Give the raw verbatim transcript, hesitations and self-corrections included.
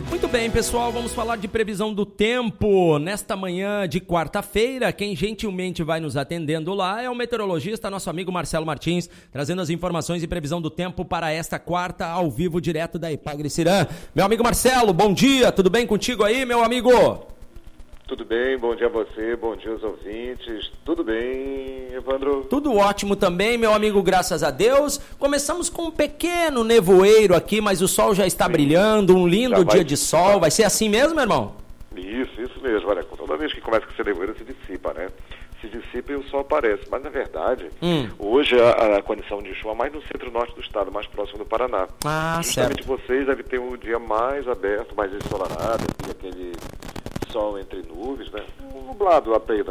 Muito bem, pessoal, vamos falar de previsão do tempo. Nesta manhã de quarta-feira, quem gentilmente vai nos atendendo lá é o meteorologista, nosso amigo Marcelo Martins, trazendo as informações e previsão do tempo para esta quarta, ao vivo, direto da Ipagre-Cirã. Meu amigo Marcelo, bom dia, tudo bem contigo aí, meu amigo? Tudo bem, bom dia a você, bom dia aos ouvintes. Tudo bem, Evandro? Tudo ótimo também, meu amigo, graças a Deus. Começamos com um pequeno nevoeiro aqui, mas o sol já está Sim. brilhando, um lindo dia de sol. Vai ser assim mesmo, meu irmão? Isso, isso mesmo. Olha, toda vez que começa com esse nevoeiro, se dissipa, né? Se dissipa e o sol aparece. Mas, na verdade, hum. hoje a, a condição de chuva mais no centro-norte do estado, mais próximo do Paraná. Ah, Justamente certo. vocês devem ter um dia mais aberto, mais ensolarado, aquele sol entre nuvens, né? Um nublado apenas.